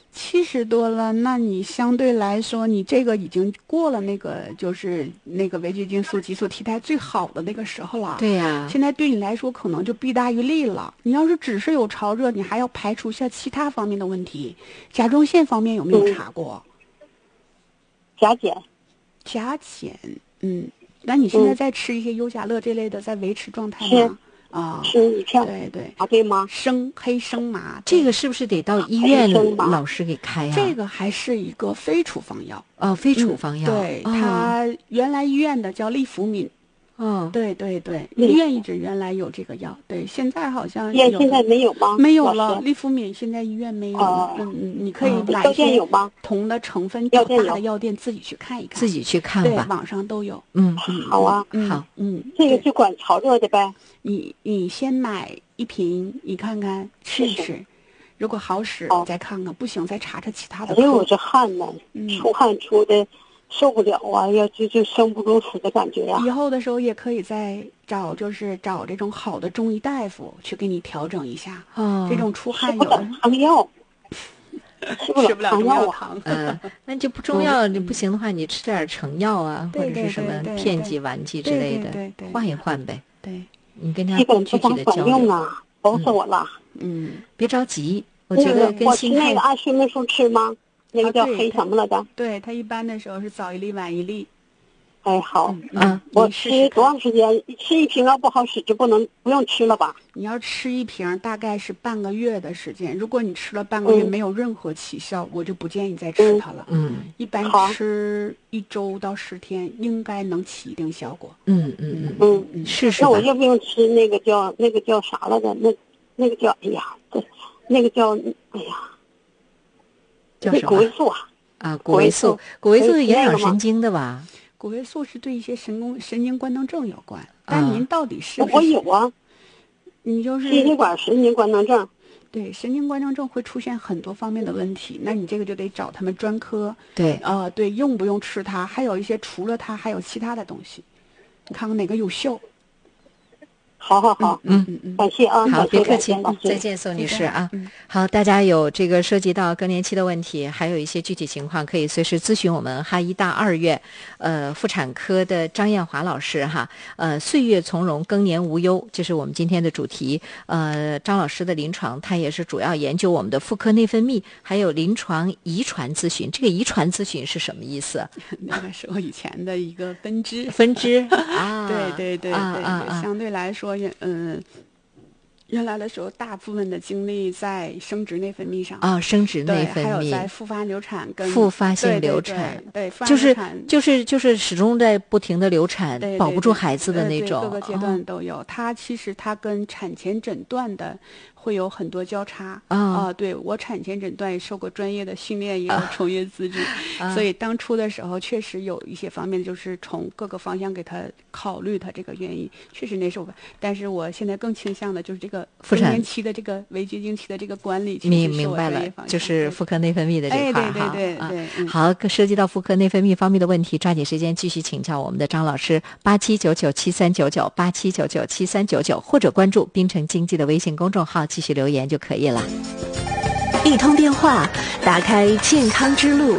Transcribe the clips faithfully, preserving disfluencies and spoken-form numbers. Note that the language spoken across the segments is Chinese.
七十多了，那你相对来说，你这个已经过了那个就是那个维菊精素激素替代最好的那个时候了。 对呀、啊， 现在对你来说可能就弊大于利了。你要是只是有潮热，你还要排除一下其他方面的问题。甲状腺方面有没有查过？ 嗯、甲减。 甲减，嗯，那你现在在吃一些优甲乐这类的，在维持状态吗？啊， 吃一片， 对对， 啊对吗？ 生黑生麻， 这个是不是得到医院老师给开呀、啊？ 这个还是一个非处方药哦，非处方药。 嗯、对、 哦， 它原来医院的叫利福敏。 哦， 对对对，医院一直原来有这个药，对，现在好像医院现在没有吗？ 没有了，利福敏现在医院没有了。哦、嗯嗯，你可以买药店有吗？ 同的成分较大的药店自己去看一看， 自己去看吧， 对，网上都有。 嗯嗯，好啊， 好， 嗯， 这个就管潮热的呗。 你你先买一瓶，你看看试一试，如果好使哦再看看，不行再查查其他的。 哎呦，我这汗呢， 嗯、 出汗出的。受不了啊！要就就生不如死的感觉啊！ 以后的时候也可以再找，就是找这种好的中医大夫去给你调整一下。 哦， 这种出汗有的汤药， 吃不了中药汤。 嗯，那就不中药，你不行的话，你吃点成药啊，或者是什么片剂、丸剂之类的，换一换呗。 对， 你跟他基本具体的交流啊，愁死我了。 嗯， 别着急，我觉得跟心态。 我吃那个阿司匹林吃吗？那个叫黑什么来着？ 对，他一般的时候是早一粒晚一粒。 哎，好， 嗯， 我吃多长时间？吃一瓶要不好使就不能不用吃了吧？ 你要吃一瓶大概是半个月的时间，如果你吃了半个月没有任何起效，我就不建议再吃它了。 嗯， 一般吃一周到十天应该能起一定效果。 嗯嗯嗯嗯，试试。 那我要不用吃那个叫那个叫啥来着？那那个叫哎呀，这那个叫哎呀。 叫什么？ 谷维素啊！ 啊，谷维素，谷维素是营养神经的吧？ 谷维素是对一些神经神经官能症有关，但您到底是不是？ 我有啊， 你就是心血管神经官能症。 对，神经官能症会出现很多方面的问题，那你这个就得找他们专科。 对， 呃，对，用不用吃它？还有一些除了它，还有其他的东西，你看看哪个有效。 好好好， 嗯嗯嗯， 感谢啊， 好，别客气， 再见，宋女士啊。好，大家有这个涉及到更年期的问题，还有一些具体情况，可以随时咨询我们哈医大二院呃妇产科的张艳华老师哈。呃，岁月从容，更年无忧，这是我们今天的主题。呃，张老师的临床，他也是主要研究我们的妇科内分泌，还有临床遗传咨询。这个遗传咨询是什么意思？ 那个是我以前的一个分支。 分支啊， 对对对对啊啊啊， 相对来说。嗯，原来的时候，大部分的精力在生殖内分泌上啊，生殖内分泌， 还有在复发流产跟复发性流产， 对， 就是就是就是始终在不停的流产， 对对对保不住孩子的那种， 各个阶段都有。它其实它跟产前诊断的会有很多交叉啊、哦呃。对，我产前诊断也受过专业的训练，也有从业资质， 啊、 所以当初的时候确实有一些方面，就是从各个方向给他考虑他这个原因，确实那时候。但是我现在更倾向的就是这个更年期的这个维绝经期的这个管理， 明明白了，就是妇科内分泌的这块儿哈。哎、对对对对、 啊嗯。 好，涉及到妇科内分泌方面的问题，抓紧时间继续请教我们的张老师，八七九九七三九九八七九九七三九九，或者关注滨城经济的微信公众号，继续留言就可以了。 一通电话，打开健康之路。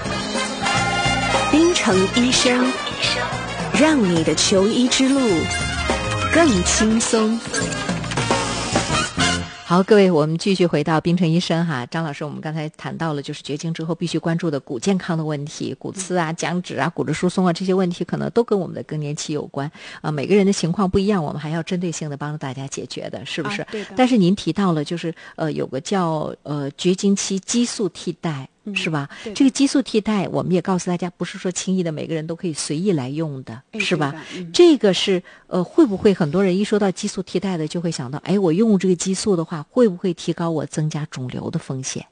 滨城医生，让你的求医之路更轻松。 好，各位，我们继续回到滨城医生哈，张老师，我们刚才谈到了就是绝经之后必须关注的骨健康的问题，骨刺啊、僵直啊、骨质疏松啊这些问题，可能都跟我们的更年期有关啊。每个人的情况不一样，我们还要针对性的帮助大家解决的，是不是？ 啊、对的。 但是您提到了，就是呃，有个叫呃绝经期激素替代。 嗯、 是吧？ 这个激素替代，我们也告诉大家，不是说轻易的每个人都可以随意来用的， 哎、 是吧？ 嗯、 这个是呃，会不会很多人一说到激素替代的，就会想到，哎，我用这个激素的话，会不会提高我增加肿瘤的风险？